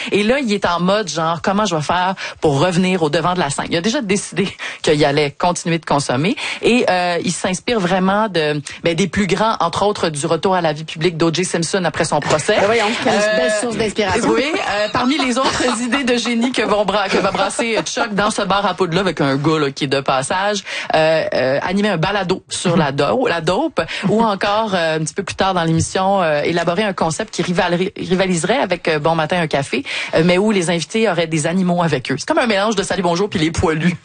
Et là, il est en mode genre, comment je vais faire pour revenir au devant de la scène? Il a déjà décidé qu'il allait continuer de consommer et il s'inspire vraiment des plus grands, entre autres du retour à la vie publique d'O.J. Simpson après son procès. Voyons, quelle belle source d'inspiration. Oui, parmi les autres idées de génie que va brasser Chuck dans ce bar à poudre là avec un gars là, qui est de passage, animer un balado sur la dope, ou encore un petit peu plus tard dans l'émission élaborer un concept qui rivaliserait avec Bon matin un café, mais où les invités auraient des animaux avec eux. C'est comme un mélange de Salut bonjour puis les poilus.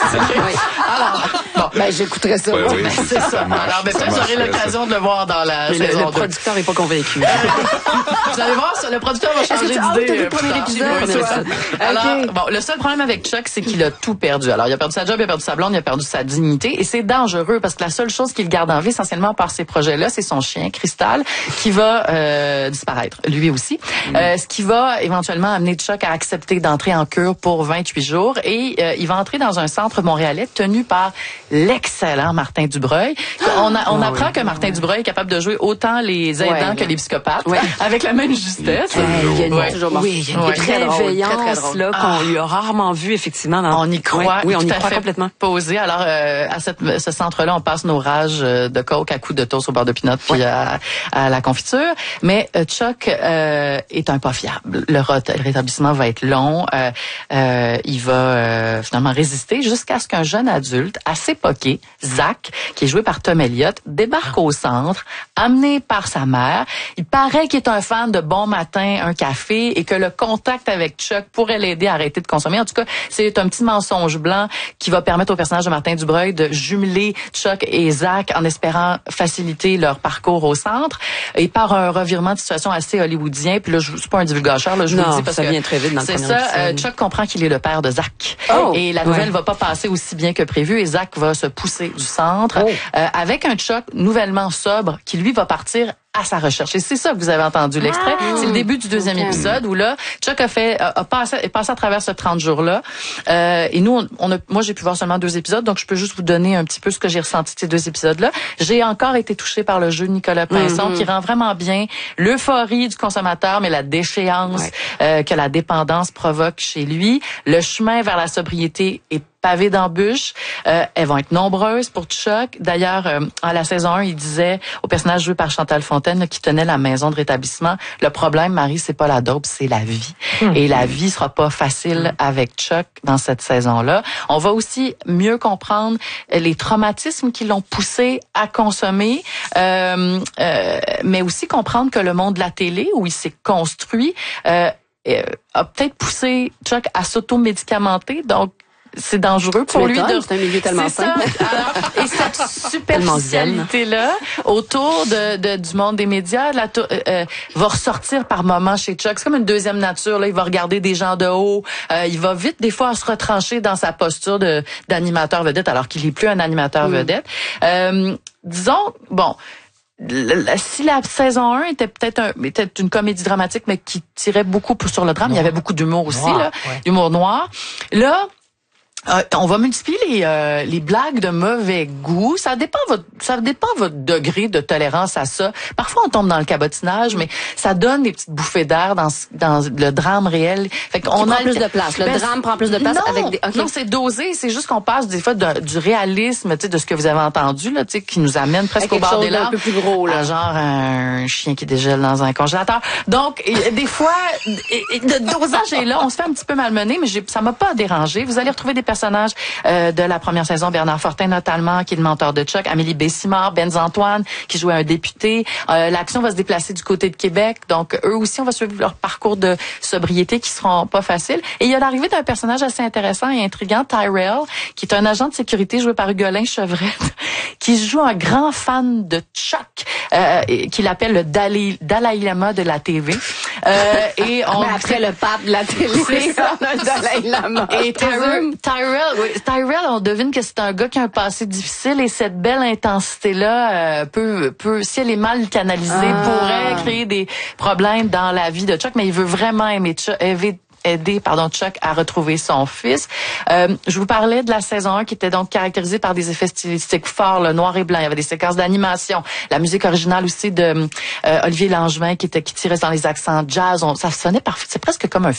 Alors, bon, j'écouterais ça. Oui, c'est ça. Alors, peut-être j'aurai l'occasion de le voir dans la saison 2. Le producteur n'est pas convaincu. Vous allez voir, ça, le producteur va changer d'idée. Le premier épisode. Alors, bon, le seul problème avec Chuck, c'est qu'il a tout perdu. Alors, il a perdu sa job, il a perdu sa blonde, il a perdu sa dignité, et c'est dangereux parce que la seule chose qu'il garde en vie, essentiellement par ces projets-là, c'est son chien, Crystal, qui va disparaître, lui aussi. Ce qui va éventuellement amener Chuck à accepter d'entrer en cure pour 28 jours, et il va entrer dans un centre montréalais tenu par l'excellent Martin Dubreuil. On apprend que Martin Dubreuil est capable de jouer autant les aidants que les psychopathes, avec la même justesse. Il y a une préveillance là qu'on lui a rarement vu effectivement. On y croit. Oui, on y croit complètement. Posé. Alors à ce centre-là, on passe nos rages de coke à coups de toast au beurre de pinot puis à la confiture. Mais Chuck est un pas fiable. Le rétablissement va être long. Il va finalement résister jusqu'à ce qu'un jeune adulte assez poqué, Zach, qui est joué par Tom Elliott, débarque au centre, amené par sa mère. Il paraît qu'il est un fan de Bon matin, un café, et que le contact avec Chuck pourrait l'aider à arrêter de consommer. En tout cas, c'est un petit mensonge blanc qui va permettre au personnage de Martin Dubreuil de jumeler Chuck et Zach en espérant faciliter leur parcours au centre. Et par un revirement de situation assez hollywoodien, puis là, je suis pas un divulgateur, là, je vous le dis parce ça que vient très vite dans le c'est premier ça. épisode. Chuck comprend qu'il est le père de Zach. Et la nouvelle va pas passer aussi bien que prévu, et Zach va se pousser du centre avec un Chuck nouvellement sobre qui lui va partir à sa recherche. Et c'est ça que vous avez entendu l'extrait. C'est le début du deuxième épisode où là, Chuck est passé à travers ce 30 jours-là. Et nous, moi, j'ai pu voir seulement 2 épisodes, donc je peux juste vous donner un petit peu ce que j'ai ressenti de ces 2 épisodes-là. J'ai encore été touchée par le jeu de Nicolas Pinson qui rend vraiment bien l'euphorie du consommateur, mais la déchéance que la dépendance provoque chez lui. Le chemin vers la sobriété est pavé d'embûches. Elles vont être nombreuses pour Chuck. D'ailleurs, à la saison 1, il disait au personnage joué par Chantal Fontaine là, qui tenait la maison de rétablissement, le problème, Marie, c'est pas la dope, c'est la vie. Et la vie sera pas facile avec Chuck dans cette saison-là. On va aussi mieux comprendre les traumatismes qui l'ont poussé à consommer, mais aussi comprendre que le monde de la télé, où il s'est construit, a peut-être poussé Chuck à s'automédicamenter. Donc, c'est dangereux pour lui. C'est un milieu tellement simple. Et cette superficialité-là autour du monde des médias va ressortir par moments chez Chuck. C'est comme une deuxième nature. Là, il va regarder des gens de haut. Il va vite, des fois, se retrancher dans sa posture d'animateur vedette, alors qu'il n'est plus un animateur vedette. Disons, bon... Si la saison 1 était peut-être une comédie dramatique, mais qui tirait beaucoup sur le drame, il y avait beaucoup d'humour aussi, d'humour noir. Là, on va multiplier les blagues de mauvais goût. Ça dépend votre degré de tolérance à ça. Parfois, on tombe dans le cabotinage, mais ça donne des petites bouffées d'air dans le drame réel. Fait qu'on prend plus de place. Le drame prend plus de place avec des... Non, c'est dosé. C'est juste qu'on passe des fois du réalisme, tu sais, de ce que vous avez entendu, là, tu sais, qui nous amène presque au bord des larmes. Un peu plus gros, là. Genre un chien qui dégèle dans un congélateur. Donc, des fois, le dosage est là. On se fait un petit peu malmener, mais ça m'a pas dérangé. Vous allez retrouver des personnages de la première saison, Bernard Fortin notamment, qui est le mentor de Chuck, Amélie Bessimard, Benz Antoine, qui jouait un député. L'action va se déplacer du côté de Québec, donc eux aussi, on va suivre leur parcours de sobriété qui seront pas faciles. Et il y a l'arrivée d'un personnage assez intéressant et intriguant, Tyrell, qui est un agent de sécurité joué par Hugolin Chevrette, qui joue un grand fan de Chuck, qu'il appelle le Dalai Lama de la TV. Mais après le pape de la télé, c'est ça, le Dalai Lama. Et Tyrell, on devine que c'est un gars qui a un passé difficile, et cette belle intensité-là peut, si elle est mal canalisée, pourrait créer des problèmes dans la vie de Chuck, mais il veut vraiment aider Chuck à retrouver son fils. Je vous parlais de la saison 1 qui était donc caractérisée par des effets stylistiques forts, le noir et blanc. Il y avait des séquences d'animation. La musique originale aussi de Olivier Langevin qui tirait dans les accents jazz. Ça sonnait parfait. C'est presque comme un